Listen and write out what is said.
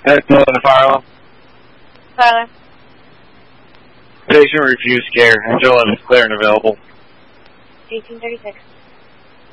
That's the fire alarm. Tyler. Patient refused care. Angel 11 is clear and available. 1836.